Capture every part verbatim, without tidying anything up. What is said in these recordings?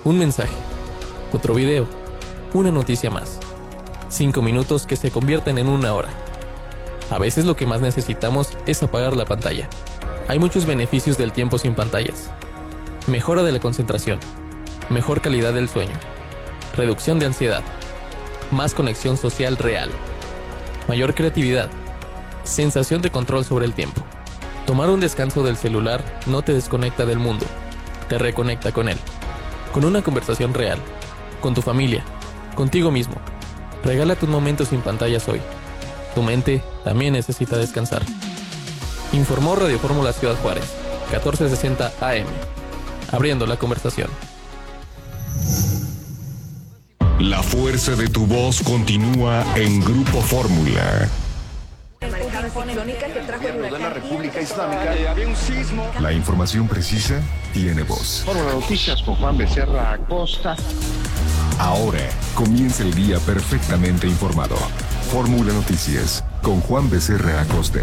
Un mensaje, otro video, una noticia más. Cinco minutos que se convierten en una hora. A veces lo que más necesitamos es apagar la pantalla. Hay muchos beneficios del tiempo sin pantallas. Mejora de la concentración, mejor calidad del sueño, reducción de ansiedad, más conexión social real, mayor creatividad, sensación de control sobre el tiempo. Tomar un descanso del celular no te desconecta del mundo, te reconecta con él. Con una conversación real, con tu familia, contigo mismo. Regálate un momento sin pantallas hoy. Tu mente también necesita descansar. Informó Radio Fórmula Ciudad Juárez, catorce sesenta A M. Abriendo la conversación. La fuerza de tu voz continúa en Grupo Fórmula. De la República Islámica. La información precisa tiene voz. Fórmula Noticias con Juan Becerra Acosta. Ahora comienza el día perfectamente informado. Fórmula Noticias con Juan Becerra Acosta.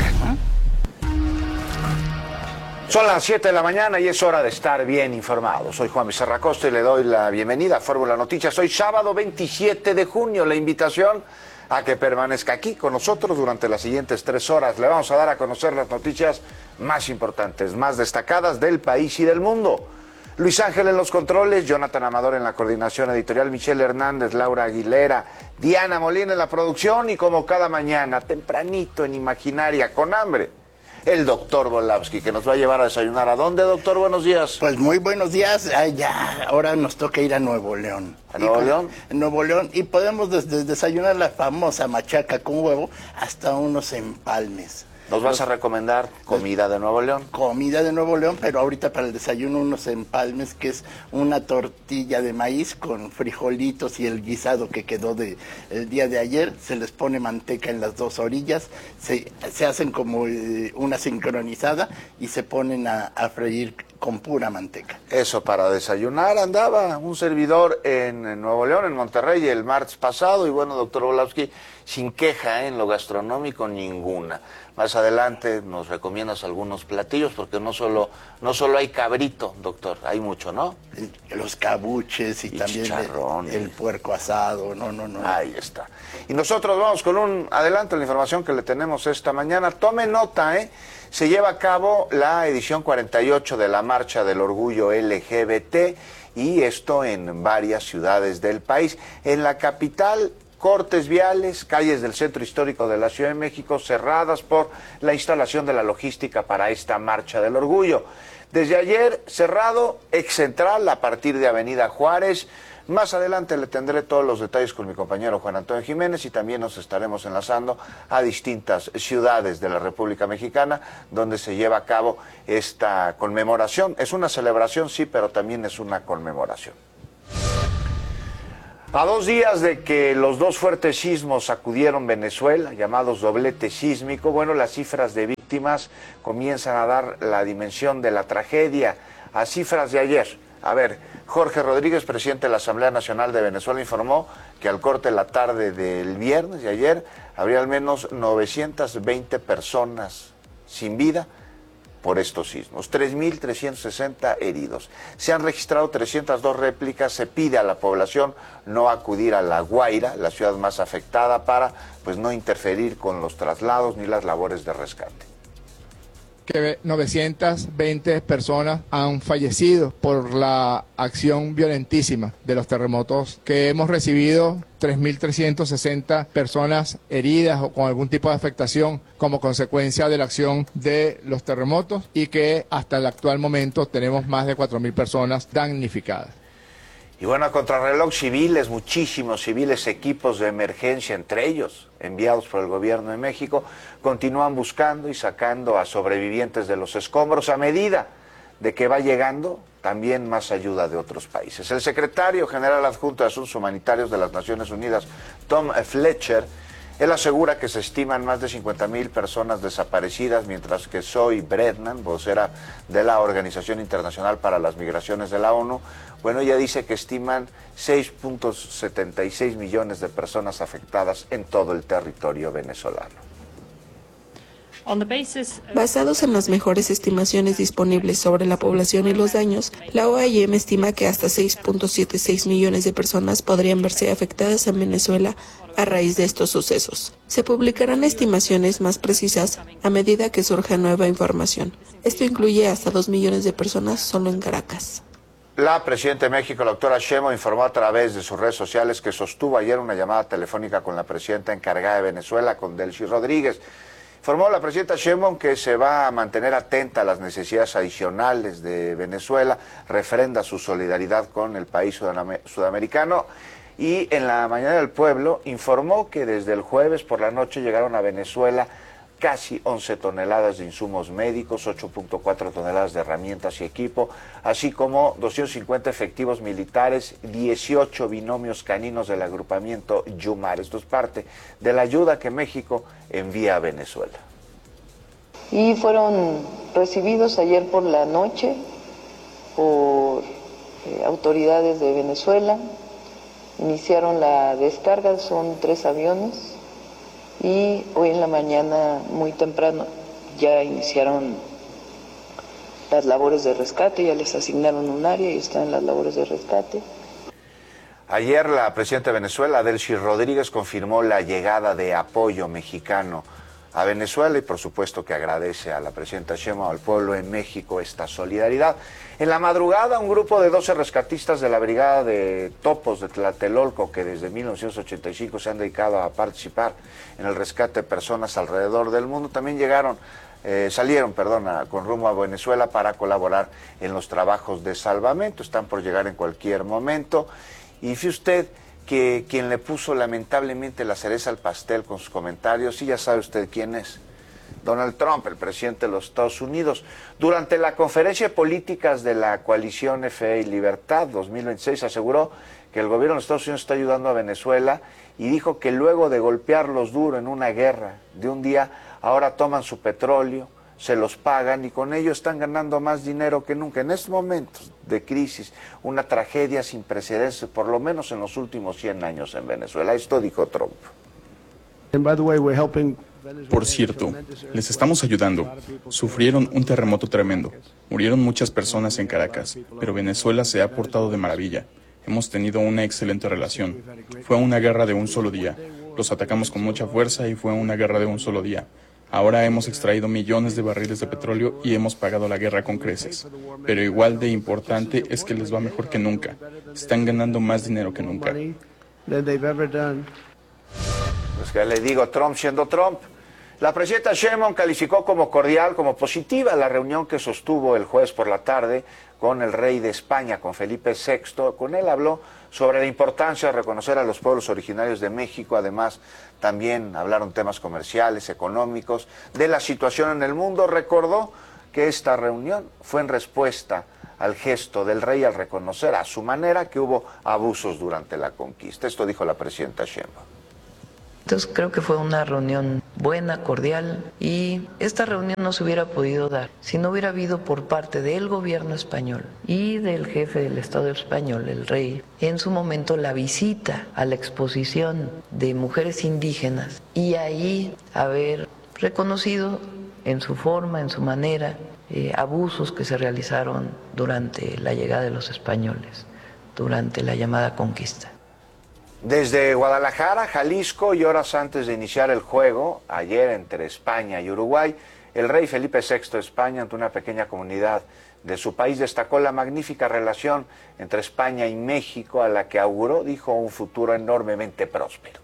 Son las siete de la mañana y es hora de estar bien informado. Soy Juan Becerra Acosta y le doy la bienvenida a Fórmula Noticias. Hoy sábado veintisiete de junio, la invitación a que permanezca aquí con nosotros durante las siguientes tres horas. Le vamos a dar a conocer las noticias más importantes, más destacadas del país y del mundo. Luis Ángel en los controles, Jonathan Amador en la coordinación editorial, Michelle Hernández, Laura Aguilera, Diana Molina en la producción y como cada mañana, tempranito en Imaginaria, con hambre, el doctor Volavsky, que nos va a llevar a desayunar. ¿A dónde, doctor? Buenos días. Pues muy buenos días. Ay, ya, ahora nos toca ir a Nuevo León. ¿A Nuevo y, León? En Nuevo León. Y podemos desde desayunar la famosa machaca con huevo hasta unos empalmes. ¿Nos vas a recomendar comida de Nuevo León? Comida de Nuevo León, pero ahorita para el desayuno unos empalmes, que es una tortilla de maíz con frijolitos y el guisado que quedó de el día de ayer. Se les pone manteca en las dos orillas, se, se hacen como eh, una sincronizada y se ponen a, a freír con pura manteca. Eso para desayunar. Andaba un servidor en Nuevo León, en Monterrey, el martes pasado, y bueno, doctor Volavsky, sin queja, ¿eh? En lo gastronómico ninguna. Más adelante nos recomiendas algunos platillos, porque no solo no solo hay cabrito, doctor, hay mucho, ¿no? El, los cabuches y, y también el, el puerco asado, no, no, no. Ahí está. Y nosotros vamos con un adelanto de la información que le tenemos esta mañana. Tome nota, ¿eh? Se lleva a cabo la edición cuarenta y ocho de la Marcha del Orgullo L G B T, y esto en varias ciudades del país. En la capital, cortes viales, calles del centro histórico de la Ciudad de México cerradas por la instalación de la logística para esta Marcha del Orgullo. Desde ayer, cerrado Ex Central a partir de Avenida Juárez. Más adelante le tendré todos los detalles con mi compañero Juan Antonio Jiménez, y también nos estaremos enlazando a distintas ciudades de la República Mexicana donde se lleva a cabo esta conmemoración. Es una celebración, sí, pero también es una conmemoración. A dos días de que los dos fuertes sismos sacudieron Venezuela, llamados doblete sísmico, bueno, las cifras de víctimas comienzan a dar la dimensión de la tragedia. A cifras de ayer, a ver, Jorge Rodríguez, presidente de la Asamblea Nacional de Venezuela, informó que al corte de la tarde del viernes de ayer habría al menos novecientas veinte personas sin vida por estos sismos, tres mil trescientos sesenta heridos. Se han registrado trescientas dos réplicas. Se pide a la población no acudir a La Guaira, la ciudad más afectada, para pues no interferir con los traslados ni las labores de rescate. Que novecientas veinte personas han fallecido por la acción violentísima de los terremotos, que hemos recibido tres mil trescientas sesenta personas heridas o con algún tipo de afectación como consecuencia de la acción de los terremotos, y que hasta el actual momento tenemos más de cuatro mil personas damnificadas. Y bueno, a contrarreloj, civiles, muchísimos civiles, equipos de emergencia, entre ellos enviados por el gobierno de México, continúan buscando y sacando a sobrevivientes de los escombros a medida de que va llegando también más ayuda de otros países. El secretario general adjunto de Asuntos Humanitarios de las Naciones Unidas, Tom Fletcher, él asegura que se estiman más de cincuenta mil personas desaparecidas, mientras que Zoe Brennan, vocera de la Organización Internacional para las Migraciones de la ONU, bueno, ella dice que estiman seis punto setenta y seis millones de personas afectadas en todo el territorio venezolano. Basados en las mejores estimaciones disponibles sobre la población y los daños, la O I M estima que hasta seis punto setenta y seis millones de personas podrían verse afectadas en Venezuela a raíz de estos sucesos. Se publicarán estimaciones más precisas a medida que surja nueva información. Esto incluye hasta dos millones de personas solo en Caracas. La presidenta de México, la doctora Sheinbaum, informó a través de sus redes sociales que sostuvo ayer una llamada telefónica con la presidenta encargada de Venezuela, con Delcy Rodríguez. Informó la presidenta Sheinbaum que se va a mantener atenta a las necesidades adicionales de Venezuela, refrenda su solidaridad con el país sudamericano y en la Mañana del Pueblo informó que desde el jueves por la noche llegaron a Venezuela casi once toneladas de insumos médicos, ocho punto cuatro toneladas de herramientas y equipo, así como doscientos cincuenta efectivos militares, dieciocho binomios caninos del agrupamiento Yumar. Esto es parte de la ayuda que México envía a Venezuela. Y fueron recibidos ayer por la noche por eh, autoridades de Venezuela, iniciaron la descarga, son tres aviones, y hoy en la mañana muy temprano ya iniciaron las labores de rescate, ya les asignaron un área y están en las labores de rescate. Ayer la presidenta de Venezuela, Delcy Rodríguez, confirmó la llegada de apoyo mexicano a Venezuela y por supuesto que agradece a la presidenta Sheinbaum, al pueblo en México, esta solidaridad. En la madrugada, un grupo de doce rescatistas de la Brigada de Topos de Tlatelolco, que desde mil novecientos ochenta y cinco se han dedicado a participar en el rescate de personas alrededor del mundo, también llegaron, eh, salieron, perdón, a, con rumbo a Venezuela para colaborar en los trabajos de salvamento. Están por llegar en cualquier momento. Y fíjese usted que quien le puso lamentablemente la cereza al pastel con sus comentarios, sí, ya sabe usted quién es, Donald Trump, el presidente de los Estados Unidos. Durante la conferencia de políticas de la coalición Fe y Libertad dos mil veintiséis aseguró que el gobierno de los Estados Unidos está ayudando a Venezuela y dijo que luego de golpearlos duro en una guerra de un día, ahora toman su petróleo, se los pagan y con ello están ganando más dinero que nunca. En estos momentos de crisis, una tragedia sin precedentes, por lo menos en los últimos cien años en Venezuela. Esto dijo Trump. Por cierto, les estamos ayudando. Sufrieron un terremoto tremendo. Murieron muchas personas en Caracas, pero Venezuela se ha portado de maravilla. Hemos tenido una excelente relación. Fue una guerra de un solo día. Los atacamos con mucha fuerza y fue una guerra de un solo día. Ahora hemos extraído millones de barriles de petróleo y hemos pagado la guerra con creces. Pero igual de importante es que les va mejor que nunca. Están ganando más dinero que nunca. Pues que le digo, Trump siendo Trump. La presidenta Sheinbaum calificó como cordial, como positiva la reunión que sostuvo el jueves por la tarde con el rey de España, con Felipe sexto. Con él habló sobre la importancia de reconocer a los pueblos originarios de México. Además, también hablaron temas comerciales, económicos, de la situación en el mundo. Recordó que esta reunión fue en respuesta al gesto del rey al reconocer a su manera que hubo abusos durante la conquista. Esto dijo la presidenta Sheinbaum. Entonces creo que fue una reunión buena, cordial, y esta reunión no se hubiera podido dar si no hubiera habido por parte del gobierno español y del jefe del Estado español, el rey, en su momento la visita a la exposición de mujeres indígenas y ahí haber reconocido en su forma, en su manera, eh, abusos que se realizaron durante la llegada de los españoles, durante la llamada conquista. Desde Guadalajara, Jalisco, y horas antes de iniciar el juego, ayer entre España y Uruguay, el rey Felipe sexto de España, ante una pequeña comunidad de su país, destacó la magnífica relación entre España y México, a la que auguró, dijo, un futuro enormemente próspero.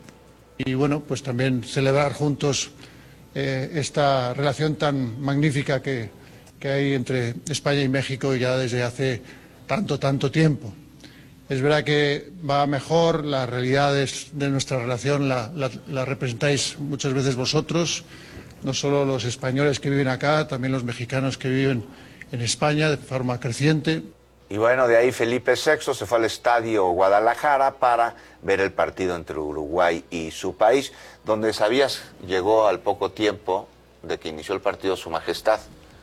Y bueno, pues también celebrar juntos eh, esta relación tan magnífica que, que hay entre España y México ya desde hace tanto, tanto tiempo. Es verdad que va mejor, las realidades de nuestra relación la, la, la representáis muchas veces vosotros, no solo los españoles que viven acá, también los mexicanos que viven en España de forma creciente. Y bueno, de ahí Felipe sexto se fue al Estadio Guadalajara para ver el partido entre Uruguay y su país, donde, sabías, llegó al poco tiempo de que inició el partido Su Majestad.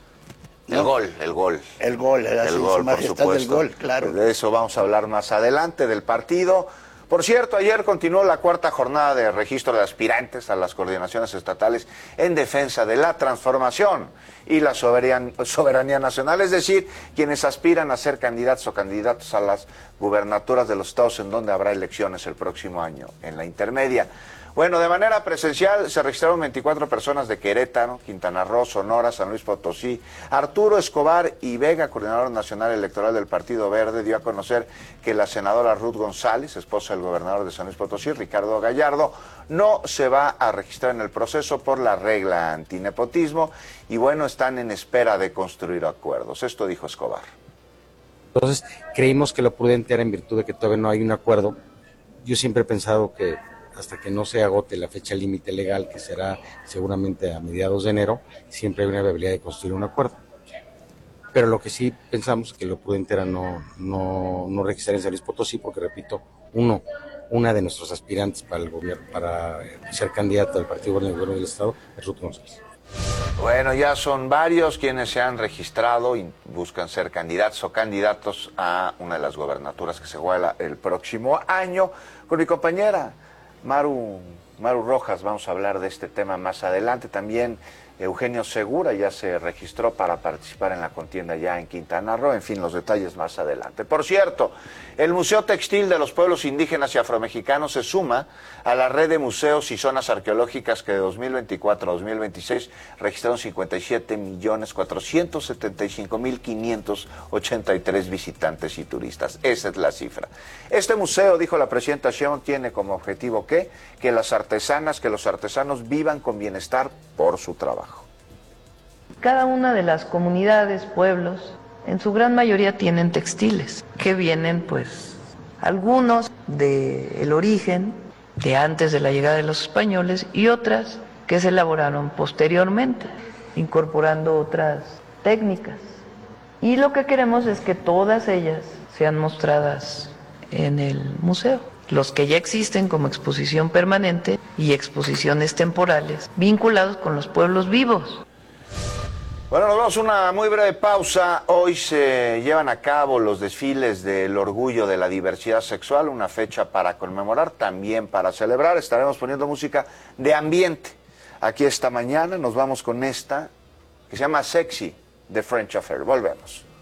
El ¿No? gol, el gol. El gol, era el así, gol, Su Majestad por supuesto. del gol, claro. De eso vamos a hablar más adelante, del partido. Por cierto, ayer continuó la cuarta jornada de registro de aspirantes a las coordinaciones estatales en defensa de la transformación y la soberan- soberanía nacional, es decir, quienes aspiran a ser candidatos o candidatos a las gubernaturas de los estados en donde habrá elecciones el próximo año, en la intermedia. Bueno, de manera presencial se registraron veinticuatro personas de Querétaro, Quintana Roo, Sonora, San Luis Potosí. Arturo Escobar y Vega, coordinador nacional electoral del Partido Verde, dio a conocer que la senadora Ruth González, esposa del gobernador de San Luis Potosí, Ricardo Gallardo, no se va a registrar en el proceso por la regla antinepotismo y bueno, están en espera de construir acuerdos. Esto dijo Escobar. Entonces creímos que lo prudente era en virtud de que todavía no hay un acuerdo. Yo siempre he pensado que hasta que no se agote la fecha límite legal, que será seguramente a mediados de enero, siempre hay una viabilidad de construir un acuerdo. Pero lo que sí pensamos que lo prudente era no, no, no registrar en San Luis Potosí, porque repito, uno, una de nuestros aspirantes para el gobierno, para ser candidato del Partido Verde en el gobierno del Estado, es Ruth González. Bueno, ya son varios quienes se han registrado y buscan ser candidatos o candidatos a una de las gobernaturas que se juega el próximo año. Con mi compañera Maru, Maru Rojas vamos a hablar de este tema más adelante. También Eugenio Segura ya se registró para participar en la contienda ya en Quintana Roo. En fin, los detalles más adelante. Por cierto, el Museo Textil de los Pueblos Indígenas y Afromexicanos se suma a la red de museos y zonas arqueológicas que de dos mil veinticuatro a dos mil veintiséis registraron cincuenta y siete millones cuatrocientos setenta y cinco mil quinientos ochenta y tres visitantes y turistas. Esa es la cifra. Este museo, dijo la presidenta Sheinbaum, tiene como objetivo ¿qué? Que las artesanas, que los artesanos vivan con bienestar por su trabajo. Cada una de las comunidades, pueblos, en su gran mayoría tienen textiles, que vienen pues algunos del origen, de antes de la llegada de los españoles, y otras que se elaboraron posteriormente, incorporando otras técnicas. Y lo que queremos es que todas ellas sean mostradas en el museo. Los que ya existen como exposición permanente y exposiciones temporales vinculados con los pueblos vivos. Bueno, nos vamos a una muy breve pausa. Hoy se llevan a cabo los desfiles del orgullo de la diversidad sexual, una fecha para conmemorar, también para celebrar. Estaremos poniendo música de ambiente. Aquí esta mañana nos vamos con esta, que se llama Sexy, de French Affair. Volvemos.